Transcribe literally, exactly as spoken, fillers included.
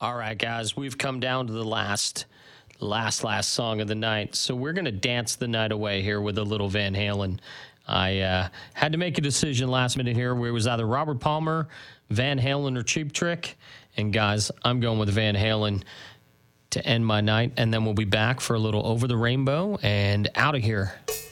All right, guys, we've come down to the last, last, last song of the night. So we're going to dance the night away here with a little Van Halen. I uh, had to make a decision last minute here where it was either Robert Palmer, Van Halen, or Cheap Trick. And, guys, I'm going with Van Halen to end my night. And then we'll be back for a little Over the Rainbow and out of here.